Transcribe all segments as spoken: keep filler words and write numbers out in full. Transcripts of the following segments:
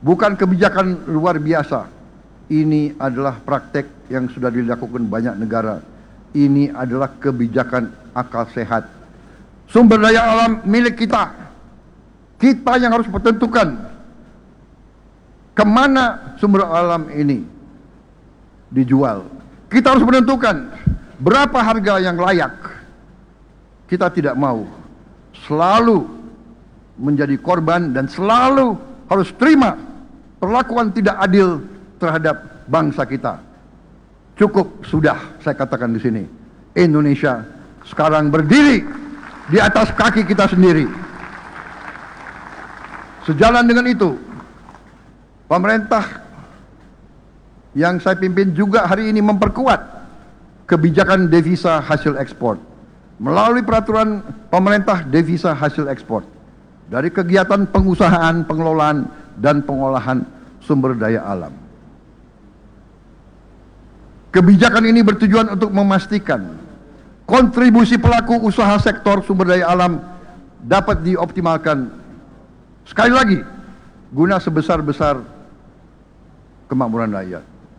bukan kebijakan luar biasa. Ini adalah praktek yang sudah dilakukan banyak negara. Ini adalah kebijakan akal sehat. Sumber daya alam milik kita. Kita yang harus menentukan kemana sumber alam ini dijual. Kita harus menentukan berapa harga yang layak. Kita tidak mau selalu menjadi korban dan selalu harus terima perlakuan tidak adil terhadap bangsa kita. Cukup sudah saya katakan di sini. Indonesia sekarang berdiri di atas kaki kita sendiri. Sejalan dengan itu, pemerintah yang saya pimpin juga hari ini memperkuat kebijakan devisa hasil ekspor melalui peraturan pemerintah devisa hasil ekspor dari kegiatan pengusahaan, pengelolaan, dan pengolahan sumber daya alam. Kebijakan ini bertujuan untuk memastikan kontribusi pelaku usaha sektor sumber daya alam dapat dioptimalkan, sekali lagi, guna sebesar-besar kemakmuran rakyat.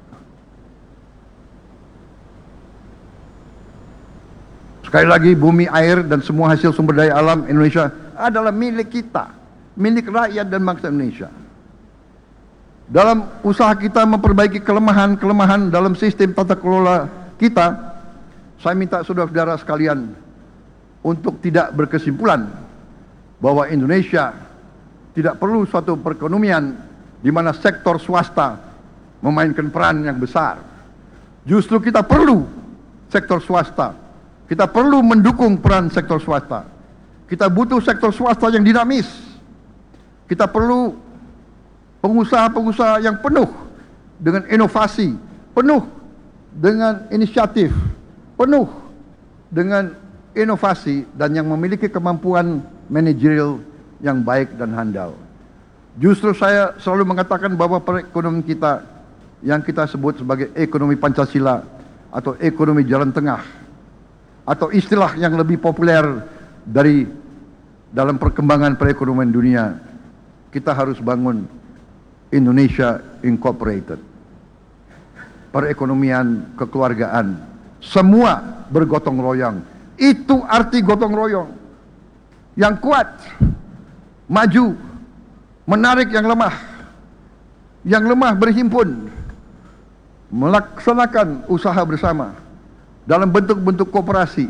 Sekali lagi, bumi, air, dan semua hasil sumber daya alam Indonesia adalah milik kita, milik rakyat dan bangsa Indonesia. Dalam usaha kita memperbaiki kelemahan-kelemahan dalam sistem tata kelola kita, saya minta saudara-saudara sekalian untuk tidak berkesimpulan bahwa Indonesia tidak perlu suatu perekonomian di mana sektor swasta memainkan peran yang besar. Justru kita perlu sektor swasta. Kita perlu mendukung peran sektor swasta. Kita butuh sektor swasta yang dinamis. Kita perlu pengusaha-pengusaha yang penuh dengan inovasi, penuh dengan inisiatif, penuh dengan inovasi, dan yang memiliki kemampuan manajerial yang baik dan handal. Justru saya selalu mengatakan bahwa perekonomian kita yang kita sebut sebagai ekonomi Pancasila atau ekonomi jalan tengah, atau istilah yang lebih populer dari dalam perkembangan perekonomian dunia, kita harus bangun Indonesia Incorporated. Perekonomian kekeluargaan, semua bergotong royong. Itu arti gotong royong. Yang kuat maju, menarik yang lemah. Yang lemah berhimpun, melaksanakan usaha bersama dalam bentuk-bentuk kooperasi.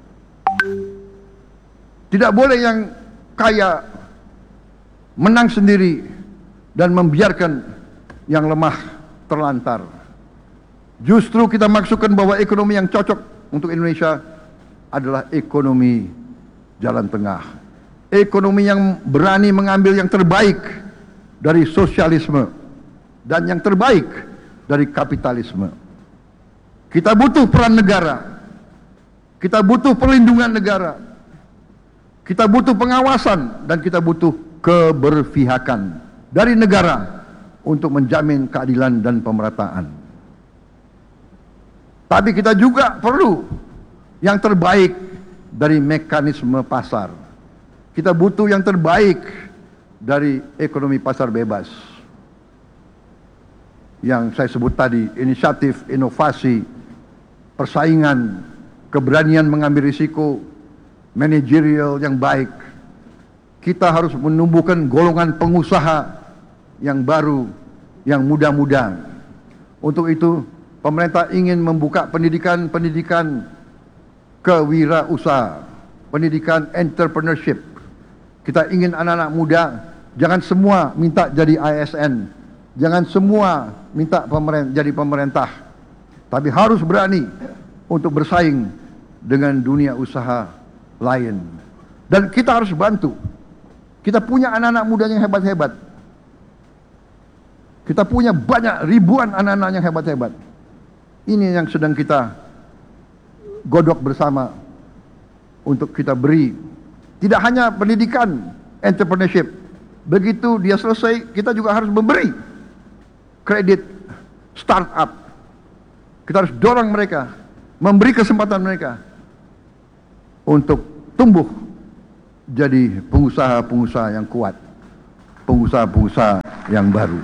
Tidak boleh yang kaya menang sendiri dan membiarkan yang lemah terlantar. Justru kita maksudkan bahwa ekonomi yang cocok untuk Indonesia adalah ekonomi jalan tengah. Ekonomi yang berani mengambil yang terbaik dari sosialisme dan yang terbaik dari kapitalisme. Kita butuh peran negara. Kita butuh perlindungan negara. Kita butuh pengawasan dan kita butuh keberpihakan dari negara untuk menjamin keadilan dan pemerataan. Tapi kita juga perlu yang terbaik dari mekanisme pasar. Kita butuh yang terbaik dari ekonomi pasar bebas. Yang saya sebut tadi, inisiatif, inovasi, persaingan, keberanian mengambil risiko, manajerial yang baik. Kita harus menumbuhkan golongan pengusaha yang baru, yang muda-muda. Untuk itu, pemerintah ingin membuka pendidikan-pendidikan kewirausahaan, pendidikan entrepreneurship. Kita ingin anak-anak muda, jangan semua minta jadi A S N, jangan semua minta pemerintah, jadi pemerintah, tapi harus berani untuk bersaing dengan dunia usaha lain. Dan kita harus bantu. Kita punya anak-anak muda yang hebat-hebat. Kita punya banyak ribuan anak-anak yang hebat-hebat. Ini yang sedang kita godok bersama untuk kita beri. Tidak hanya pendidikan entrepreneurship. Begitu dia selesai, kita juga harus memberi kredit startup. Kita harus dorong mereka, memberi kesempatan mereka untuk tumbuh jadi pengusaha-pengusaha yang kuat, pengusaha-pengusaha yang baru.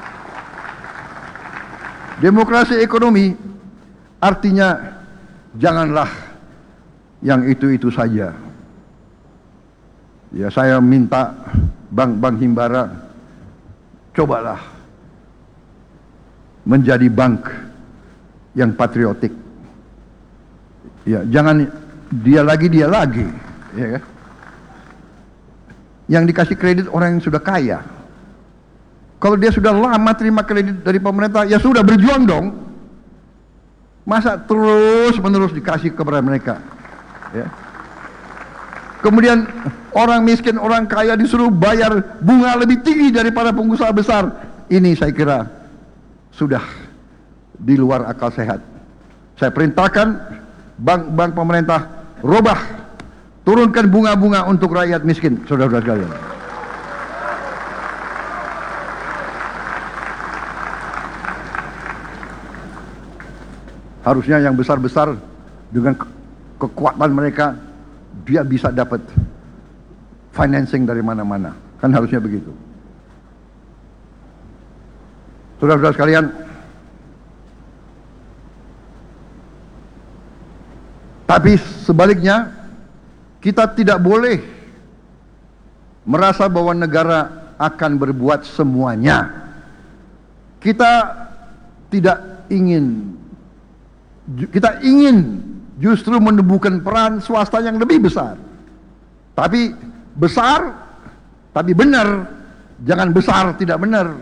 Demokrasi ekonomi artinya janganlah yang itu-itu saja. Ya, saya minta bank-bank himbara, cobalah menjadi bank yang patriotik. Ya, jangan dia lagi dia lagi, ya kan? Yang dikasih kredit orang yang sudah kaya. Kalau dia sudah lama terima kredit dari pemerintah, ya sudah berjuang dong. Masa terus menerus dikasih kepada mereka, ya. Kemudian orang miskin, orang kaya disuruh bayar bunga lebih tinggi daripada pengusaha besar. Ini saya kira sudah di luar akal sehat. Saya perintahkan bank-bank pemerintah robah, turunkan bunga-bunga untuk rakyat miskin, saudara-saudara sekalian. Harusnya yang besar-besar dengan ke kekuatan mereka, dia bisa dapat financing dari mana-mana. Kan harusnya begitu. Saudara-saudara sekalian, tapi sebaliknya, kita tidak boleh merasa bahwa negara akan berbuat semuanya. Kita tidak ingin, kita ingin justru menemukan peran swasta yang lebih besar. Tapi besar, tapi benar. Jangan besar tidak benar.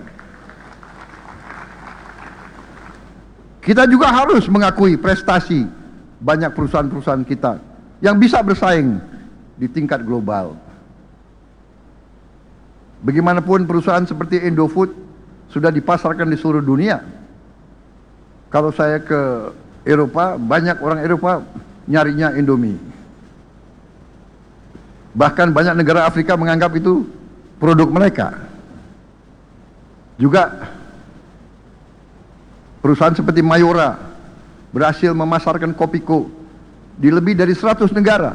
Kita juga harus mengakui prestasi banyak perusahaan-perusahaan kita yang bisa bersaing di tingkat global. Bagaimanapun perusahaan seperti Indofood sudah dipasarkan di seluruh dunia. Kalau saya ke Eropa, banyak orang Eropa nyarinya Indomie. Bahkan banyak negara Afrika menganggap itu produk mereka. Juga perusahaan seperti Mayora berhasil memasarkan Kopiko di lebih dari seratus negara.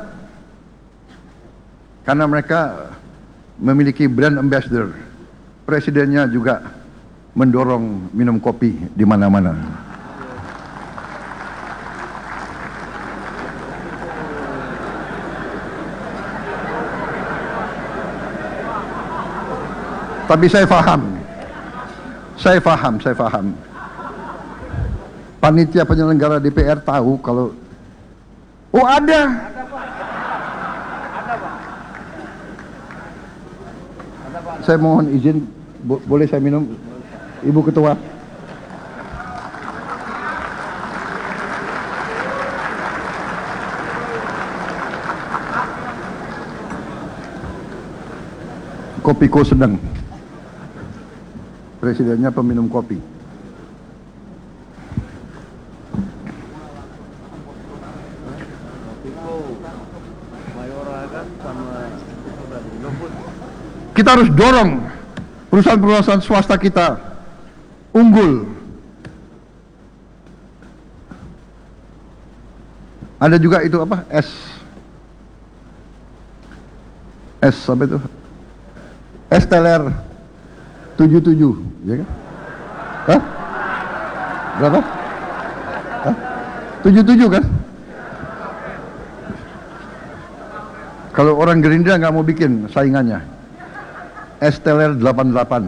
Karena mereka memiliki brand ambassador. Presidennya juga mendorong minum kopi di mana-mana. Tapi saya paham, saya paham, saya paham. Panitia penyelenggara D P R tahu kalau, oh ada, saya mohon izin, bo boleh saya minum, Ibu Ketua? Kopiko sedang. Presidennya peminum kopi. Kita harus dorong perusahaan-perusahaan swasta kita unggul. Ada juga itu apa? S S apa itu? Esteller tujuh tujuh, ya kan? Hah? Berapa? Hah? tujuh tujuh kan? Kalau orang Gerindra nggak mau bikin saingannya, Esteller delapan delapan.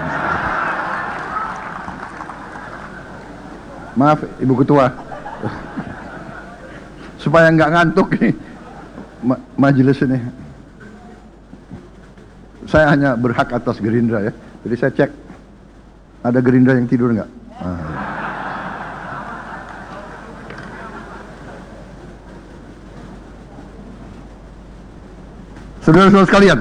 Maaf, Ibu Ketua, supaya nggak ngantuk ini ma majelis ini. Saya hanya berhak atas Gerindra ya. Jadi saya cek, ada Gerindra yang tidur nggak? Ah. Saudara-saudara sekalian,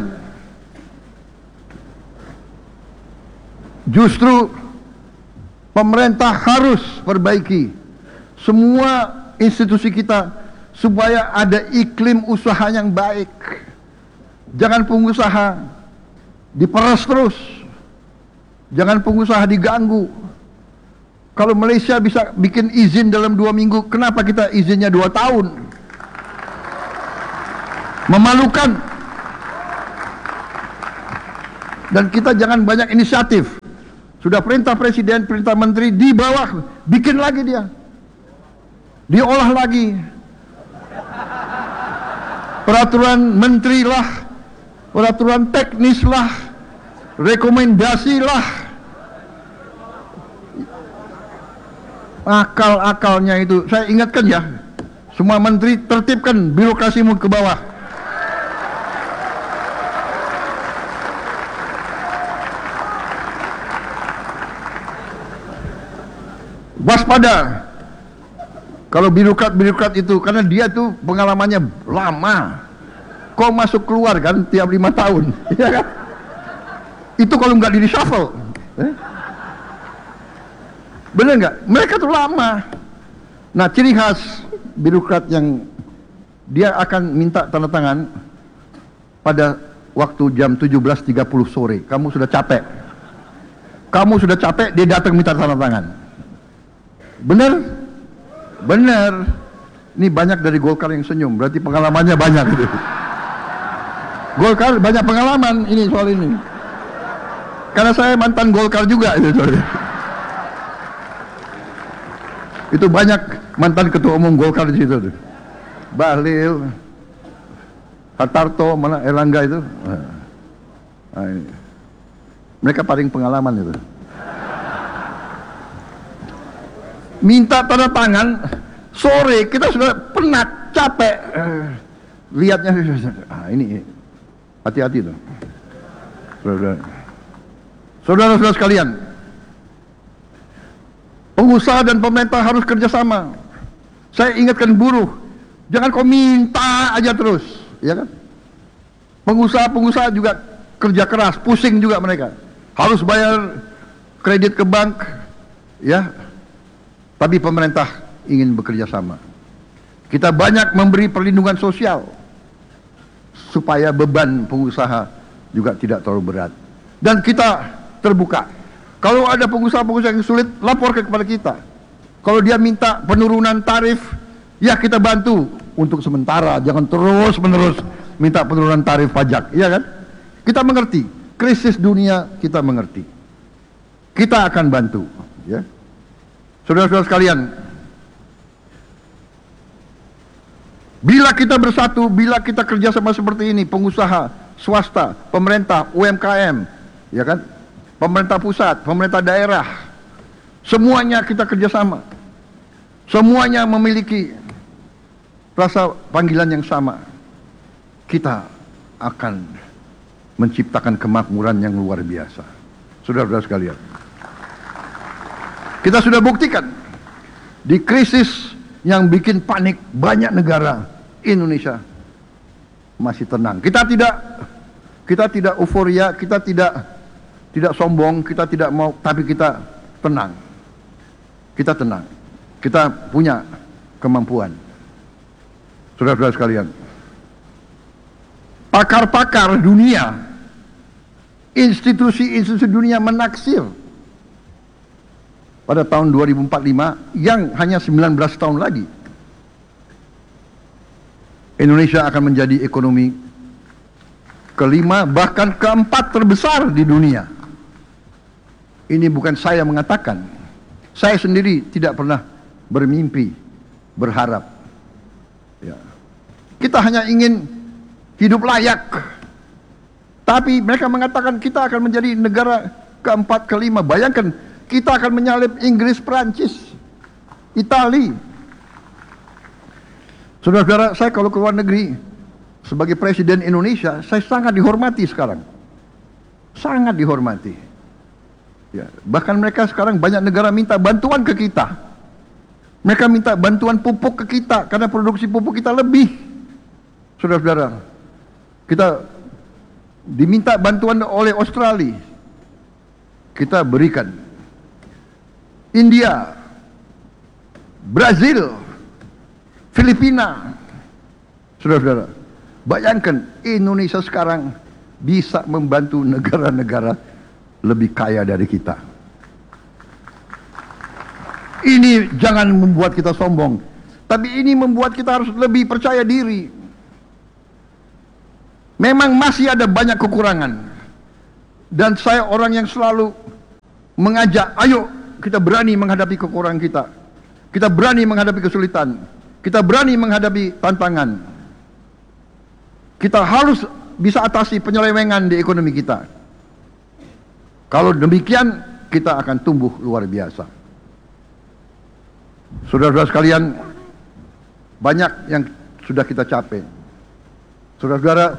justru pemerintah harus perbaiki semua institusi kita supaya ada iklim usaha yang baik. Jangan pengusaha diperas terus. Jangan pengusaha diganggu. Kalau Malaysia bisa bikin izin dalam dua minggu, kenapa kita izinnya dua tahun? Memalukan. Dan kita jangan banyak inisiatif. Sudah perintah presiden, perintah menteri, di bawah bikin lagi dia. Diolah lagi. Peraturan menteri lah, peraturan teknis lah, rekomendasi lah. Akal-akalnya itu, saya ingatkan ya, semua menteri tertibkan birokrasimu ke bawah. Waspada kalau birokrat-birokrat itu, karena dia tuh pengalamannya lama. Kok masuk keluar kan tiap lima tahun, ya kan? Itu kalau nggak di reshuffle, eh? Bener nggak? Mereka tuh lama. Nah, ciri khas birokrat yang dia akan minta tanda tangan pada waktu jam tujuh belas tiga puluh sore. Kamu sudah capek. Kamu sudah capek, dia datang minta tanda tangan. Bener? Bener. Ini banyak dari Golkar yang senyum, berarti pengalamannya banyak gitu. Golkar banyak pengalaman ini soal ini. Karena saya mantan Golkar juga itu soalnya. Itu banyak mantan ketua umum Golkar di situ tuh. Bahlil, Hartarto, mana Erlangga itu. Nah, ini. Mereka paling pengalaman itu. Minta tanda tangan sore, kita sudah penat, capek, eh, lihatnya. Ah, ini hati-hati tuh, saudara-saudara sekalian. Pengusaha dan pemerintah harus kerjasama. Saya ingatkan buruh, jangan kau minta aja terus, ya kan? Pengusaha-pengusaha juga kerja keras, pusing juga mereka, harus bayar kredit ke bank, ya. Tapi pemerintah ingin bekerja sama. Kita banyak memberi perlindungan sosial supaya beban pengusaha juga tidak terlalu berat. Dan kita terbuka. Kalau ada pengusaha-pengusaha yang sulit, lapor kepada kita. Kalau dia minta penurunan tarif, ya kita bantu untuk sementara. Jangan terus-menerus minta penurunan tarif pajak, iya kan? Kita mengerti, krisis dunia kita mengerti. Kita akan bantu, ya. Saudara-saudara sekalian, bila kita bersatu, bila kita kerjasama seperti ini, pengusaha, swasta, pemerintah, U M K M, ya kan, pemerintah pusat, pemerintah daerah, semuanya kita kerjasama, semuanya memiliki rasa panggilan yang sama, kita akan menciptakan kemakmuran yang luar biasa. Saudara-saudara sekalian, kita sudah buktikan di krisis yang bikin panik banyak negara, Indonesia masih tenang. Kita tidak kita tidak euforia, kita tidak tidak sombong, kita tidak mau, tapi kita tenang. Kita tenang. Kita punya kemampuan. Saudara-saudara sekalian, pakar-pakar dunia, institusi-institusi dunia menaksir pada tahun dua ribu empat puluh lima yang hanya sembilan belas tahun lagi Indonesia akan menjadi ekonomi kelima bahkan keempat terbesar di dunia. Ini bukan saya mengatakan, saya sendiri tidak pernah bermimpi, berharap, ya. Kita hanya ingin hidup layak, tapi mereka mengatakan kita akan menjadi negara keempat kelima. Bayangkan, kita akan menyalip Inggris, Prancis, Itali. Saudara-saudara, saya kalau ke luar negeri sebagai presiden Indonesia, saya sangat dihormati sekarang. Sangat dihormati. Ya, bahkan mereka sekarang banyak negara minta bantuan ke kita. Mereka minta bantuan pupuk ke kita karena produksi pupuk kita lebih. Saudara-saudara, kita diminta bantuan oleh Australia, kita berikan. India, Brazil, Filipina. Saudara-saudara, bayangkan Indonesia sekarang bisa membantu negara-negara lebih kaya dari kita. Ini jangan membuat kita sombong, tapi ini membuat kita harus lebih percaya diri. Memang masih ada banyak kekurangan, dan saya orang yang selalu mengajak, ayo kita berani menghadapi kekurangan kita. Kita berani menghadapi kesulitan. Kita berani menghadapi tantangan. Kita harus bisa atasi penyelewengan di ekonomi kita. Kalau demikian, kita akan tumbuh luar biasa. Saudara-saudara sekalian, banyak yang sudah kita capai. Saudara-saudara,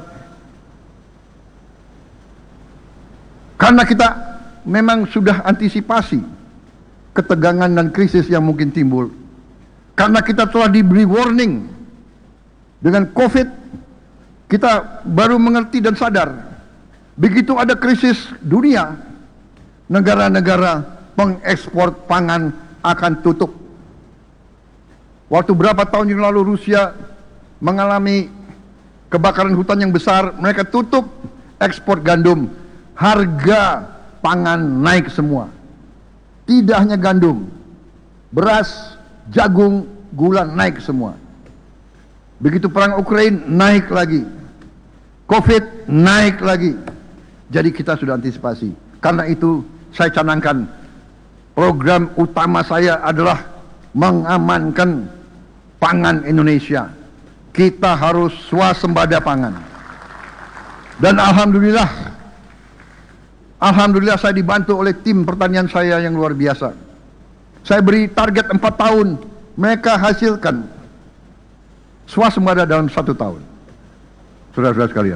karena kita memang sudah antisipasi ketegangan dan krisis yang mungkin timbul, karena kita telah diberi warning dengan COVID, kita baru mengerti dan sadar, begitu ada krisis dunia, negara-negara pengekspor pangan akan tutup. Waktu berapa tahun yang lalu Rusia mengalami kebakaran hutan yang besar, mereka tutup ekspor gandum. Harga pangan naik semua. Tidak hanya gandum, beras, jagung, gula naik semua. Begitu perang Ukraina naik lagi, COVID naik lagi. Jadi kita sudah antisipasi. Karena itu saya canangkan, program utama saya adalah mengamankan pangan Indonesia. Kita harus swasembada pangan. Dan Alhamdulillah, Alhamdulillah saya dibantu oleh tim pertanian saya yang luar biasa. Saya beri target empat tahun, mereka hasilkan swasembada dalam satu tahun. Saudara-saudara sekalian,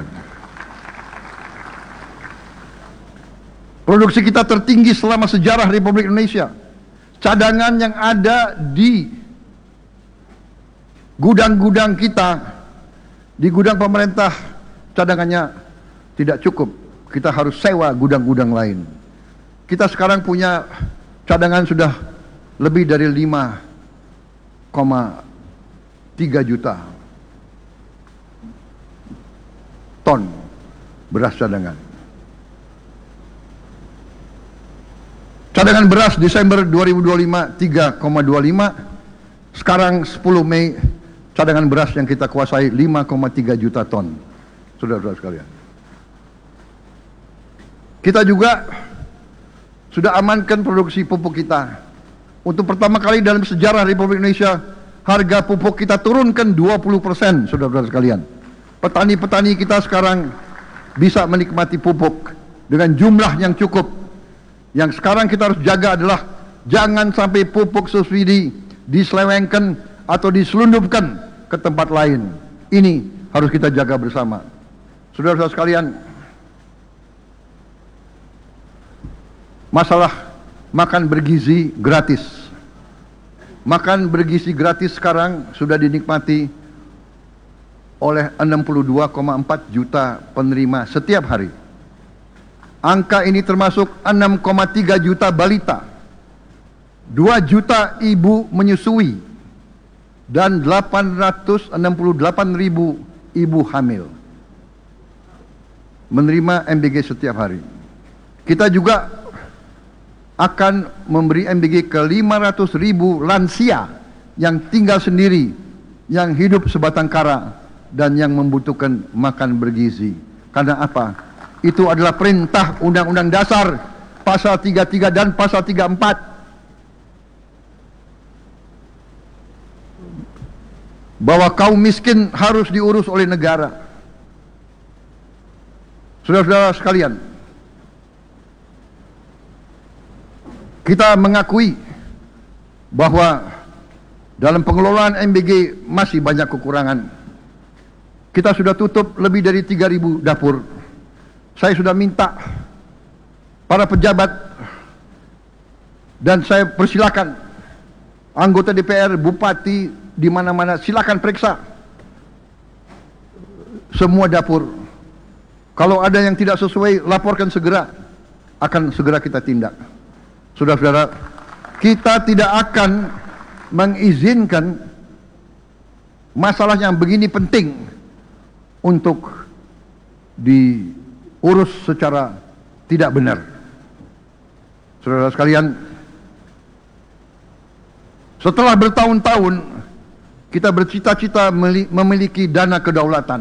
produksi kita tertinggi selama sejarah Republik Indonesia. Cadangan yang ada di gudang-gudang kita, di gudang pemerintah, cadangannya tidak cukup. Kita harus sewa gudang-gudang lain. Kita sekarang punya cadangan sudah lebih dari lima koma tiga juta ton beras cadangan. Cadangan beras Desember dua ribu dua puluh lima tiga koma dua puluh lima. Sekarang sepuluh Mei cadangan beras yang kita kuasai lima koma tiga juta ton. Saudara-saudara sekalian, kita juga sudah amankan produksi pupuk kita. Untuk pertama kali dalam sejarah Republik Indonesia, harga pupuk kita turunkan dua puluh persen, saudara-saudara sekalian. Petani-petani kita sekarang bisa menikmati pupuk dengan jumlah yang cukup. Yang sekarang kita harus jaga adalah jangan sampai pupuk subsidi diselewengkan atau diselundupkan ke tempat lain. Ini harus kita jaga bersama. Saudara-saudara sekalian, masalah makan bergizi gratis. Makan bergizi gratis sekarang sudah dinikmati oleh enam puluh dua koma empat juta penerima setiap hari. Angka ini termasuk enam koma tiga juta balita, dua juta ibu menyusui, dan delapan ratus enam puluh delapan ribu ibu hamil menerima M B G setiap hari. Kita juga akan memberi M B G ke lima ratus ribu lansia yang tinggal sendiri, yang hidup sebatang kara, dan yang membutuhkan makan bergizi. Karena apa? Itu adalah perintah Undang-Undang Dasar pasal tiga puluh tiga dan pasal tiga puluh empat. Bahwa kaum miskin harus diurus oleh negara. Saudara-saudara sekalian, kita mengakui bahwa dalam pengelolaan M B G masih banyak kekurangan. Kita sudah tutup lebih dari tiga ribu dapur. Saya sudah minta para pejabat, dan saya persilakan anggota D P R, bupati, di mana-mana, silakan periksa semua dapur. Kalau ada yang tidak sesuai, laporkan segera, akan segera kita tindak. Saudara-saudara, kita tidak akan mengizinkan masalah yang begini penting untuk diurus secara tidak benar. Saudara sekalian, setelah bertahun-tahun kita bercita-cita memiliki dana kedaulatan,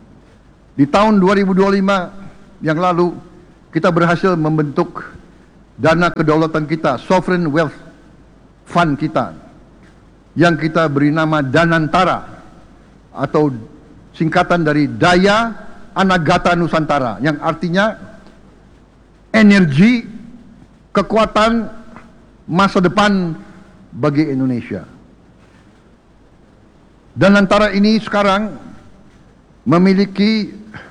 di tahun dua ribu dua puluh lima yang lalu kita berhasil membentuk dana kedaulatan kita, sovereign wealth fund kita, yang kita beri nama Danantara, atau singkatan dari Daya Anagata Nusantara, yang artinya energi, kekuatan masa depan bagi Indonesia. Danantara ini sekarang memiliki,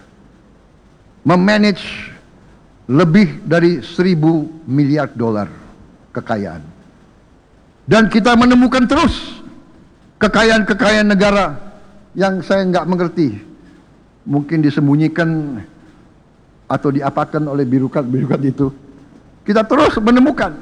memanage lebih dari seribu miliar dolar kekayaan. Dan kita menemukan terus kekayaan-kekayaan negara yang saya nggak mengerti, mungkin disembunyikan atau diapakan oleh birokrat-birokrat itu. Kita terus menemukan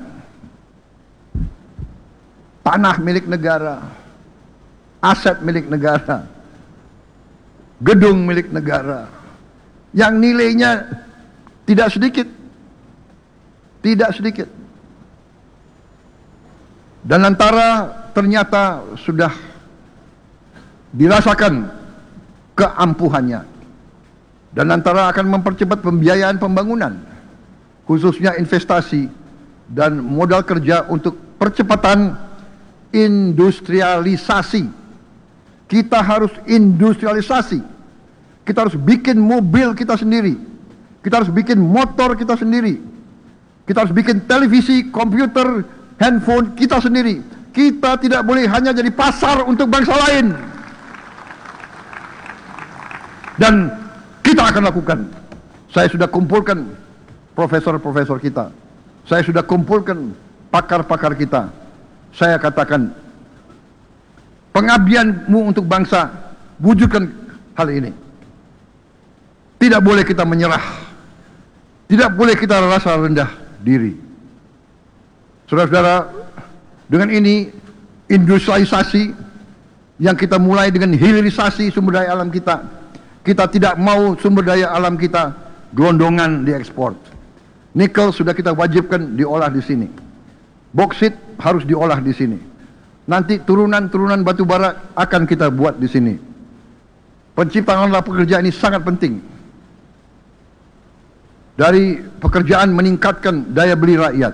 tanah milik negara, aset milik negara, gedung milik negara, yang nilainya tidak sedikit, tidak sedikit. Dan antara ternyata sudah dirasakan keampuhannya. Dan antara akan mempercepat pembiayaan pembangunan, khususnya investasi dan modal kerja untuk percepatan industrialisasi. Kita harus industrialisasi. Kita harus bikin mobil kita sendiri. Kita harus bikin motor kita sendiri. Kita harus bikin televisi, komputer, handphone kita sendiri. Kita tidak boleh hanya jadi pasar untuk bangsa lain. Dan kita akan lakukan. Saya sudah kumpulkan profesor-profesor kita. Saya sudah kumpulkan pakar-pakar kita. Saya katakan, pengabdianmu untuk bangsa, wujudkan hal ini. Tidak boleh kita menyerah. Tidak boleh kita rasa rendah diri. Saudara-saudara, dengan ini industrialisasi yang kita mulai dengan hilirisasi sumber daya alam kita. Kita tidak mau sumber daya alam kita gelondongan diekspor. Nikel sudah kita wajibkan diolah di sini. Boksit harus diolah di sini. Nanti turunan-turunan batu bara akan kita buat di sini. Penciptaan lapangan pekerjaan ini sangat penting. Dari pekerjaan meningkatkan daya beli rakyat.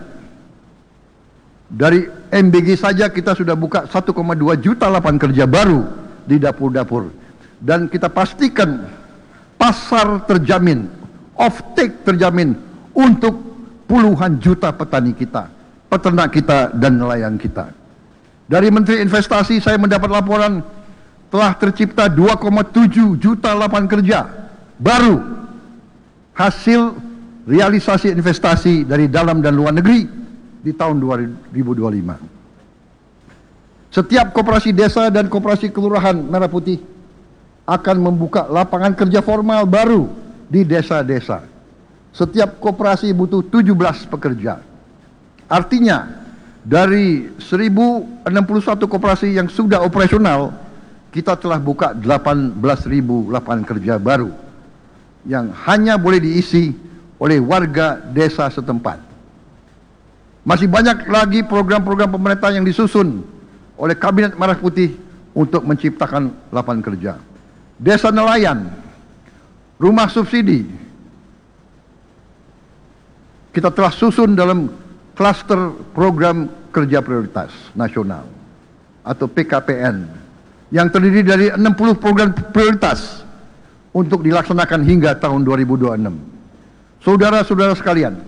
Dari M B G saja kita sudah buka satu koma dua juta lapangan kerja baru di dapur-dapur. Dan kita pastikan pasar terjamin, off-take terjamin untuk puluhan juta petani kita, peternak kita, dan nelayan kita. Dari Menteri Investasi saya mendapat laporan telah tercipta dua koma tujuh juta lapangan kerja baru hasil realisasi investasi dari dalam dan luar negeri di tahun dua ribu dua puluh lima. Setiap koperasi desa dan koperasi kelurahan Merah Putih akan membuka lapangan kerja formal baru di desa-desa. Setiap koperasi butuh tujuh belas pekerja. Artinya, dari seribu enam puluh satu koperasi yang sudah operasional, kita telah buka delapan belas ribu lapangan kerja baru yang hanya boleh diisi oleh warga desa setempat. Masih banyak lagi program-program pemerintah yang disusun oleh Kabinet Merah Putih untuk menciptakan lapangan kerja. Desa nelayan, rumah subsidi, kita telah susun dalam klaster program kerja prioritas nasional atau P K P N yang terdiri dari enam puluh program prioritas untuk dilaksanakan hingga tahun dua ribu dua puluh enam. Saudara-saudara sekalian,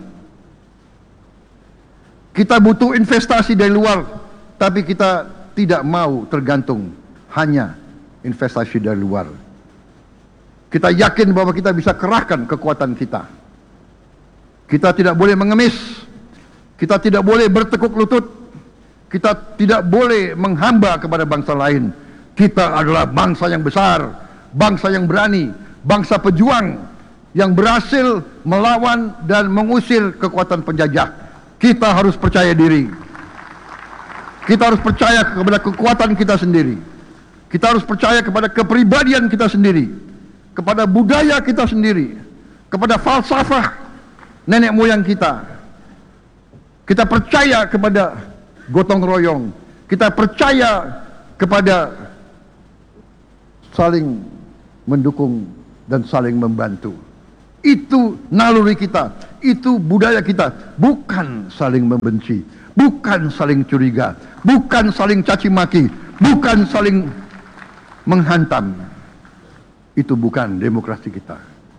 kita butuh investasi dari luar, tapi kita tidak mau tergantung hanya investasi dari luar. Kita yakin bahwa kita bisa kerahkan kekuatan kita. Kita tidak boleh mengemis. Kita tidak boleh bertekuk lutut. Kita tidak boleh menghamba kepada bangsa lain. Kita adalah bangsa yang besar, bangsa yang berani, bangsa pejuang yang berhasil melawan dan mengusir kekuatan penjajah. Kita harus percaya diri. Kita harus percaya kepada kekuatan kita sendiri. Kita harus percaya kepada kepribadian kita sendiri, kepada budaya kita sendiri, kepada falsafah nenek moyang kita. Kita percaya kepada gotong royong. Kita percaya kepada saling mendukung dan saling membantu. Itu naluri kita, itu budaya kita, bukan saling membenci, bukan saling curiga, bukan saling caci maki, bukan saling menghantam. Itu bukan demokrasi kita.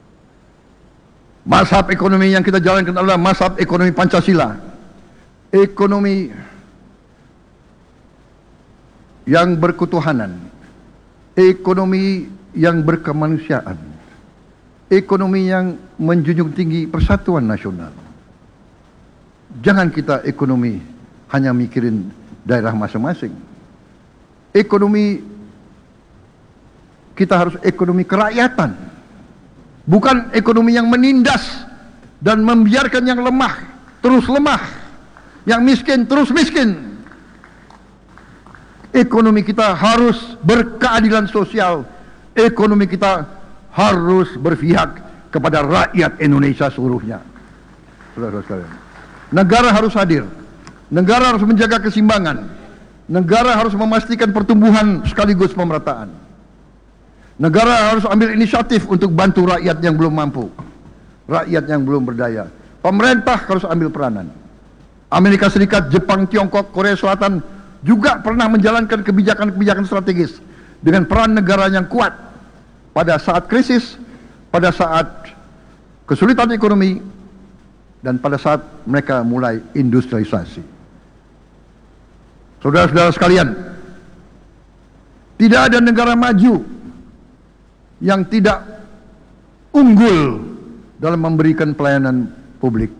Mazhab ekonomi yang kita jalankan adalah mazhab ekonomi Pancasila. Ekonomi yang berketuhanan, ekonomi yang berkemanusiaan, ekonomi yang menjunjung tinggi persatuan nasional. Jangan kita ekonomi hanya mikirin daerah masing-masing. Ekonomi kita harus ekonomi kerakyatan, bukan ekonomi yang menindas dan membiarkan yang lemah terus lemah, yang miskin terus miskin. Ekonomi kita harus berkeadilan sosial. Ekonomi kita harus berpihak kepada rakyat Indonesia seluruhnya. Saudara-saudara sekalian, negara harus hadir. Negara harus menjaga keseimbangan. Negara harus memastikan pertumbuhan sekaligus pemerataan. Negara harus ambil inisiatif untuk bantu rakyat yang belum mampu, rakyat yang belum berdaya. Pemerintah harus ambil peranan. Amerika Serikat, Jepang, Tiongkok, Korea Selatan juga pernah menjalankan kebijakan-kebijakan strategis dengan peran negara yang kuat pada saat krisis, pada saat kesulitan ekonomi, dan pada saat mereka mulai industrialisasi. Saudara-saudara sekalian, tidak ada negara maju yang tidak unggul dalam memberikan pelayanan publik.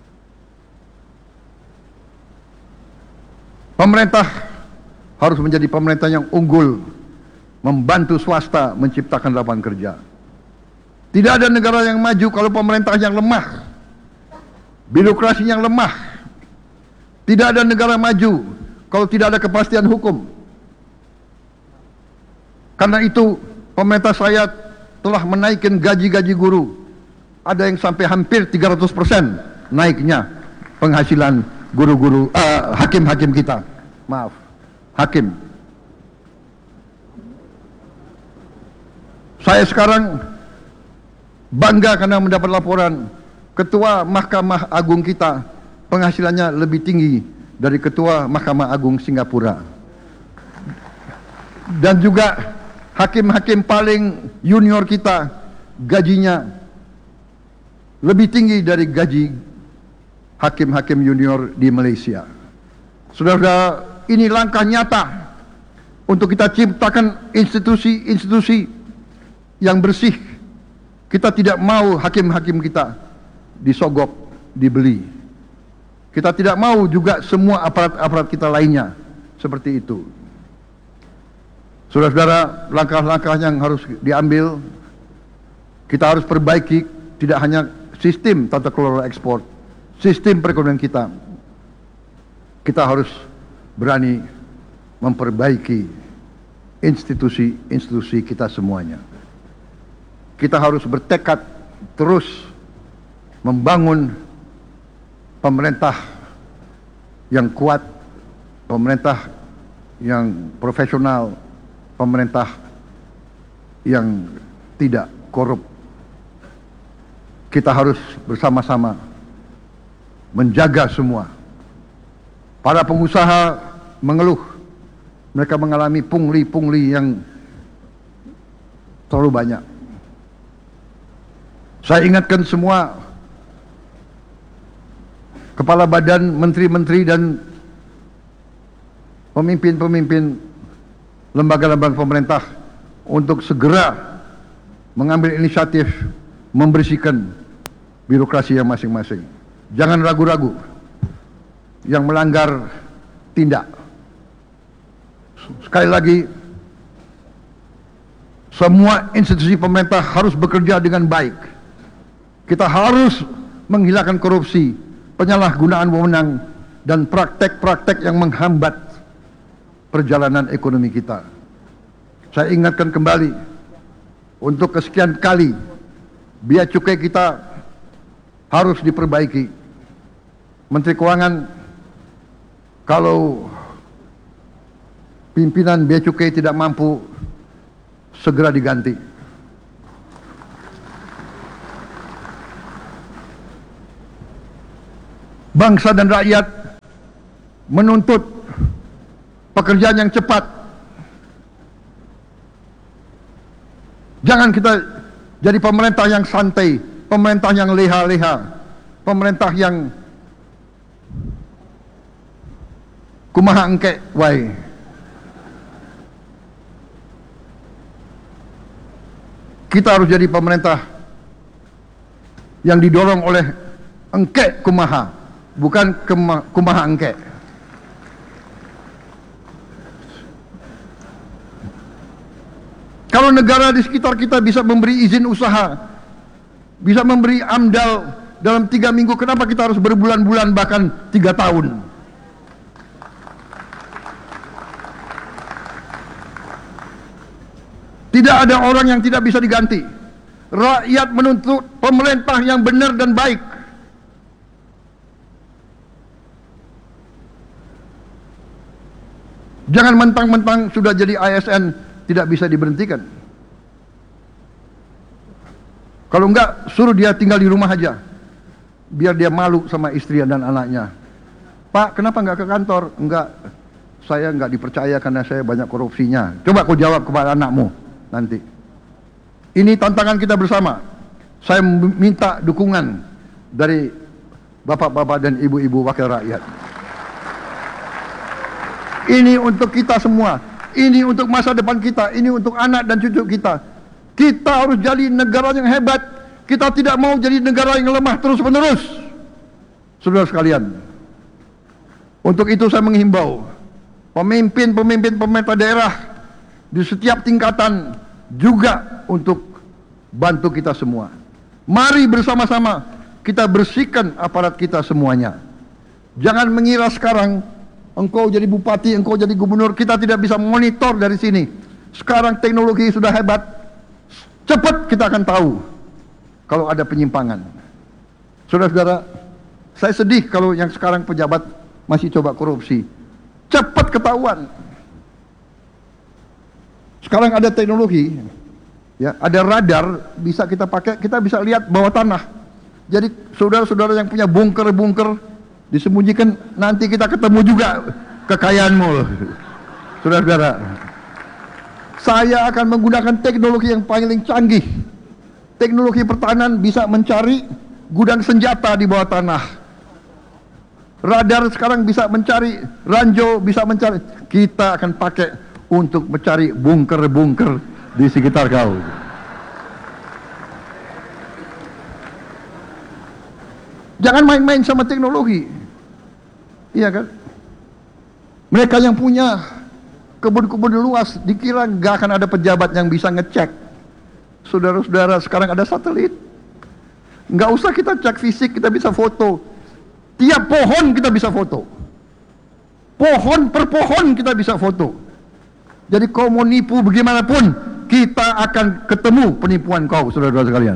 Pemerintah harus menjadi pemerintah yang unggul, membantu swasta menciptakan lapangan kerja. Tidak ada negara yang maju kalau pemerintah yang lemah, birokrasi yang lemah. Tidak ada negara maju kalau tidak ada kepastian hukum. Karena itu pemerintah saya telah menaikkan gaji-gaji guru. Ada yang sampai hampir tiga ratus persen naiknya penghasilan guru-guru, uh, hakim-hakim kita. Maaf, hakim. Saya sekarang bangga karena mendapat laporan Ketua Mahkamah Agung kita penghasilannya lebih tinggi dari Ketua Mahkamah Agung Singapura. Dan juga hakim-hakim paling junior kita gajinya lebih tinggi dari gaji hakim-hakim junior di Malaysia. Saudara-saudara, ini langkah nyata untuk kita ciptakan institusi-institusi yang bersih. Kita tidak mau hakim-hakim kita disogok, dibeli. Kita tidak mau juga semua aparat-aparat kita lainnya seperti itu. Saudara-saudara, langkah-langkah yang harus diambil, kita harus perbaiki tidak hanya sistem tata kelola ekspor, sistem perekonomian kita. Kita harus berani memperbaiki institusi-institusi kita semuanya. Kita harus bertekad terus membangun pemerintah yang kuat, pemerintah yang profesional, pemerintah yang tidak korup. Kita harus bersama-sama menjaga semua. Para pengusaha mengeluh, mereka mengalami pungli-pungli yang terlalu banyak. Saya ingatkan semua kepala badan, menteri-menteri dan pemimpin-pemimpin lembaga-lembaga pemerintah untuk segera mengambil inisiatif membersihkan birokrasi yang masing-masing. Jangan ragu-ragu. Yang melanggar tindak. Sekali lagi, semua institusi pemerintah harus bekerja dengan baik. Kita harus menghilangkan korupsi, penyalahgunaan wewenang, dan praktek-praktek yang menghambat perjalanan ekonomi kita. Saya ingatkan kembali, untuk kesekian kali, biaya cukai kita harus diperbaiki. Menteri Keuangan, kalau pimpinan bea cukai tidak mampu, segera diganti. bangsa dan rakyat menuntut pekerjaan yang cepat. Jangan kita jadi pemerintah yang santai, pemerintah yang leha-leha, pemerintah yang kumaha engke wae. Kita harus jadi pemerintah yang didorong oleh engke kumaha, bukan kema, kumaha engke. Kalau negara di sekitar kita bisa memberi izin usaha, bisa memberi AMDAL dalam tiga minggu, kenapa kita harus berbulan-bulan bahkan tiga tahun? Tidak ada orang yang tidak bisa diganti. Rakyat menuntut pemerintah yang benar dan baik. Jangan mentang-mentang sudah jadi A S N tidak bisa diberhentikan. Kalau enggak, suruh dia tinggal di rumah aja, biar dia malu sama istri dan anaknya. Pak, kenapa enggak ke kantor? Enggak, saya enggak dipercaya karena saya banyak korupsinya. Coba kau jawab kepada anakmu nanti. Ini tantangan kita bersama. Saya minta dukungan dari bapak-bapak dan ibu-ibu wakil rakyat. Ini untuk kita semua. Ini untuk masa depan kita. Ini untuk anak dan cucu kita. Kita harus jadi negara yang hebat. Kita tidak mau jadi negara yang lemah terus-menerus. Saudara sekalian, untuk itu saya menghimbau pemimpin-pemimpin pemerintah daerah di setiap tingkatan juga untuk bantu kita semua. Mari bersama-sama kita bersihkan aparat kita semuanya. Jangan mengira sekarang engkau jadi bupati, engkau jadi gubernur, kita tidak bisa monitor dari sini. Sekarang teknologi sudah hebat, cepat kita akan tahu kalau ada penyimpangan. Saudara-saudara, saya sedih kalau yang sekarang pejabat masih coba korupsi. Cepat ketahuan. Sekarang ada teknologi, ya, ada radar, bisa kita pakai, kita bisa lihat bawah tanah. Jadi saudara-saudara yang punya bunker-bunker disembunyikan, nanti kita ketemu juga kekayaanmu. Saudara-saudara, saya akan menggunakan teknologi yang paling canggih. Teknologi pertahanan bisa mencari gudang senjata di bawah tanah. Radar sekarang bisa mencari, ranjau bisa mencari. Kita akan pakai untuk mencari bunker-bunker di sekitar kau. Jangan main-main sama teknologi. Iya kan? Mereka yang punya kebun-kebun luas dikira gak akan ada pejabat yang bisa ngecek. Saudara-saudara, sekarang ada satelit. Nggak usah kita cek fisik, kita bisa foto. Tiap pohon kita bisa foto. Pohon per pohon kita bisa foto. Jadi kau mau nipu bagaimanapun, kita akan ketemu penipuan kau, saudara-saudara sekalian.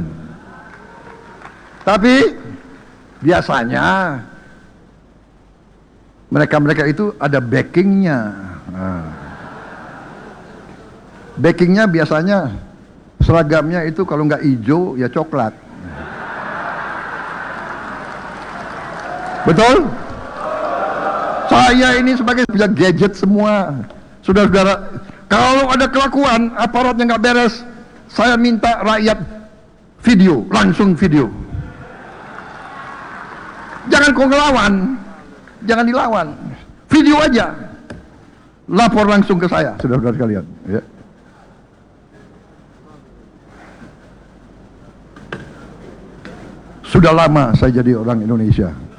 Tapi biasanya mereka-mereka itu ada backingnya. Nah. Backingnya biasanya seragamnya itu kalau nggak hijau ya coklat. Betul? Saya ini sebagai punya gadget semua. Saudara-saudara, kalau ada kelakuan aparat yang nggak beres, saya minta rakyat video, langsung video. Jangan kau ngelawan, jangan dilawan, video aja, lapor langsung ke saya, saudara-saudara sekalian. Ya. Sudah lama saya jadi orang Indonesia.